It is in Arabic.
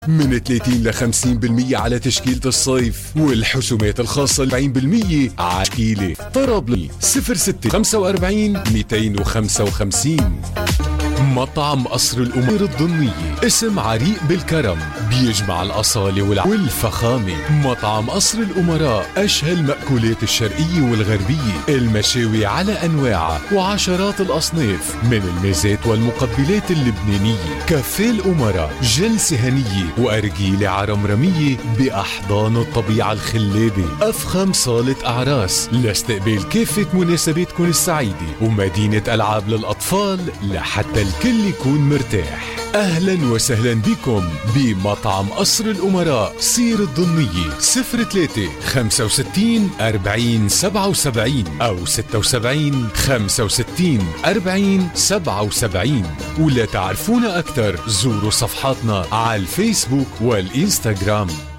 من 30 ل 50% على تشكيلة الصيف، والحسومات الخاصة 40% على تشكيلة طرابلي 0645 255. مطعم قصر الأمراء الضنية، اسم عريق بالكرم، بيجمع الأصالة والفخامة. مطعم قصر الأمراء أشهى المأكولات الشرقية والغربية، المشاوي على أنواعها وعشرات الأصناف من الميزات والمقبلات اللبنانية. كافيه الأمراء، جلسة هنية وأرجيلة عرمرمية بأحضان الطبيعة الخلابة. أفخم صالة أعراس لاستقبال كافة مناسباتكم السعيدة، ومدينة ألعاب للأطفال لحتى الكل يكون مرتاح. أهلا وسهلا بكم بمطعم قصر الأمراء سير الضنية 03 65 40 77 أو 76 65 40 77. ولا تعرفونا أكثر زوروا صفحاتنا على الفيسبوك والإنستغرام.